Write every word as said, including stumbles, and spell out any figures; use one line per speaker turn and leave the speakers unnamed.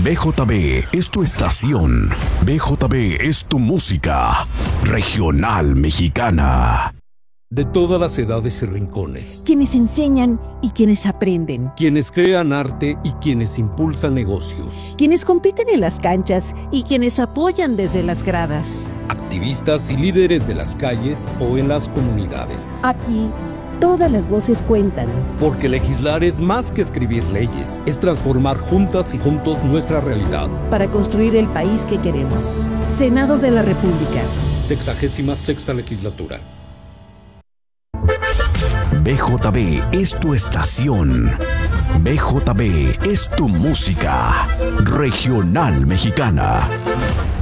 B J B es tu estación. B J B es tu música regional mexicana.
De todas las edades y rincones.
Quienes enseñan y quienes aprenden.
Quienes crean arte y quienes impulsan negocios.
Quienes compiten en las canchas y quienes apoyan desde las gradas.
Activistas y líderes de las calles o en las comunidades.
Aquí, todas las voces cuentan.
Porque legislar es más que escribir leyes, es transformar juntas y juntos nuestra realidad.
Para construir el país que queremos. Senado de la República.
Sexagésima sexta legislatura.
B J B es tu estación. B J B es tu música regional mexicana.